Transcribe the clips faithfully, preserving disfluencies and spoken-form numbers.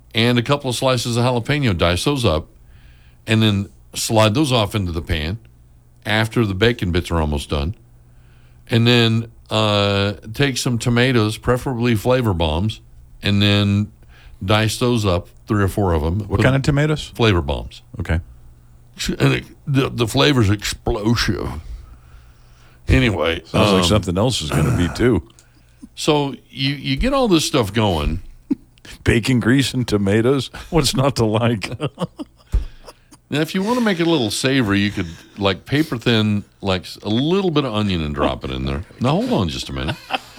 and a couple of slices of jalapeno. Dice those up, and then slide those off into the pan after the bacon bits are almost done. And then uh, take some tomatoes, preferably flavor bombs, and then dice those up, three or four of them. What kind of tomatoes? Flavor bombs. Okay. And it, the, the flavor's explosive. Anyway. Sounds um, like something else is going to be, too. So you, you get all this stuff going. Bacon grease and tomatoes? What's not to like? Now, if you want to make it a little savory, you could, like, paper thin, like, a little bit of onion and drop it in there. Now, hold on just a minute.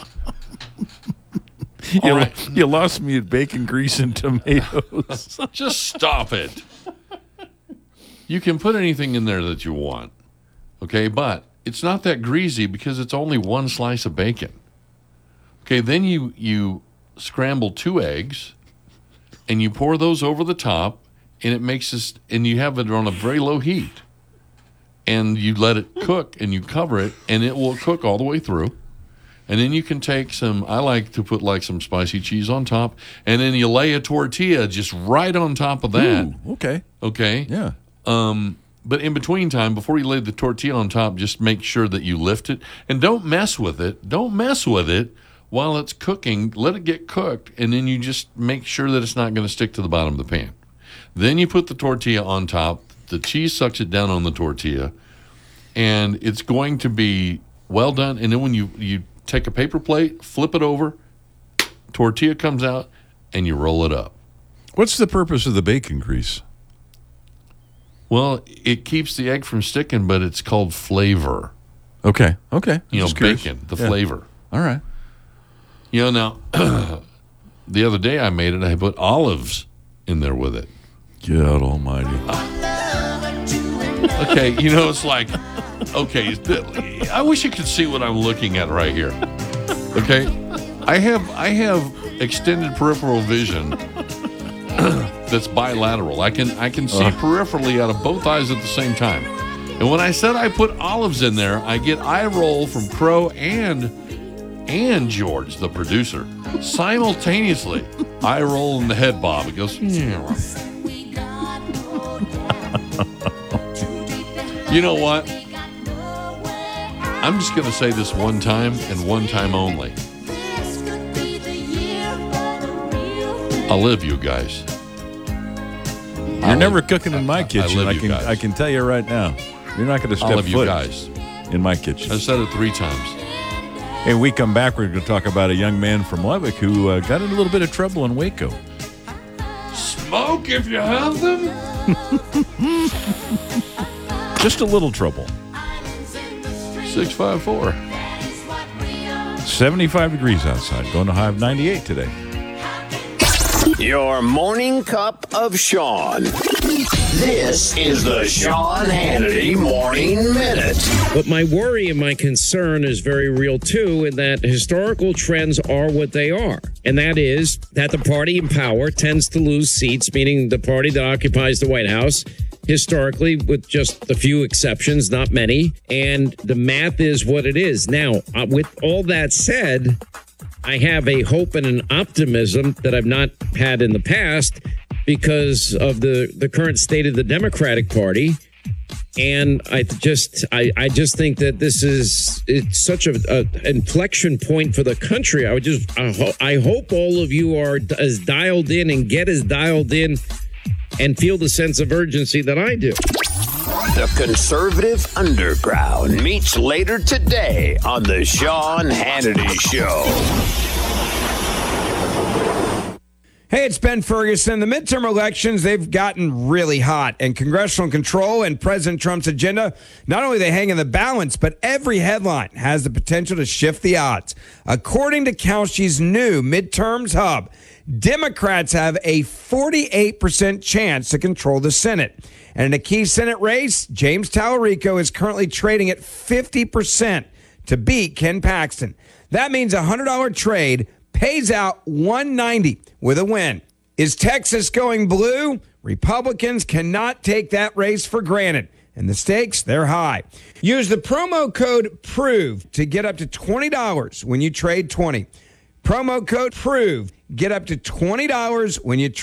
you, All right. you lost me at bacon grease and tomatoes. Just stop it. You can put anything in there that you want, okay? But it's not that greasy because it's only one slice of bacon. Okay, then you, you scramble two eggs, and you pour those over the top, and it makes this, and you have it on a very low heat. And you let it cook, and you cover it, and it will cook all the way through. And then you can take some, I like to put like some spicy cheese on top, and then you lay a tortilla just right on top of that. Ooh, okay. Okay? Yeah. Um, but in between time, before you lay the tortilla on top, just make sure that you lift it. And don't mess with it. Don't mess with it while it's cooking. Let it get cooked, and then you just make sure that it's not going to stick to the bottom of the pan. Then you put the tortilla on top. The cheese sucks it down on the tortilla, and it's going to be well done. And then when you, you take a paper plate, flip it over, tortilla comes out, and you roll it up. What's the purpose of the bacon grease? Well, it keeps the egg from sticking, but it's called flavor. Okay. Okay. You know, Just curious. bacon, the Yeah. flavor. All right. You know, now, the other day I made it, I put olives in there with it. God almighty. Okay, you know, it's like, okay, I wish you could see what I'm looking at right here. Okay, I have I have extended peripheral vision that's bilateral. I can I can see Uh. peripherally out of both eyes at the same time. And when I said I put olives in there, I get eye roll from Crow and and George, the producer, simultaneously. Eye roll in the head bob. It goes, yeah. You know what? I'm just going to say this one time and one time only. I love you guys. You're never cooking in my I- I kitchen. love I, you can guys. I can tell you right now. You're not going to I step love you foot guys. in my kitchen. I've said it three times. And we come back, we're going to talk about a young man from Lubbock who uh, got in a little bit of trouble in Waco. Smoke if you have them. Just a little trouble. six five four. seventy-five degrees outside. Going to high of ninety-eight today. Your morning cup of Sean. This is the Sean Hannity Morning Minute. But my worry and my concern is very real, too, in that historical trends are what they are. And that is that the party in power tends to lose seats, meaning the party that occupies the White House, historically, with just a few exceptions, not many. And the math is what it is. Now, uh, with all that said, I have a hope and an optimism that I've not had in the past because of the, the current state of the Democratic Party. And I just I, I just think that this is it's such a, a inflection point for the country. I would just I, ho- I hope all of you are d- as dialed in and get as dialed in and feel the sense of urgency that I do. The Conservative Underground meets later today on the Sean Hannity Show. Hey, it's Ben Ferguson. The midterm elections, they've gotten really hot, and congressional control and President Trump's agenda, not only they hang in the balance, but every headline has the potential to shift the odds. According to Kalshi's new midterms hub, Democrats have a forty-eight percent chance to control the Senate. And in a key Senate race, James Tallarico is currently trading at fifty percent to beat Ken Paxton. That means a one hundred dollars trade pays out one hundred ninety dollars with a win. Is Texas going blue? Republicans cannot take that race for granted, and the stakes, they're high. Use the promo code PROVE to get up to twenty dollars when you trade twenty. Promo code PROVE. Get up to twenty dollars when you trade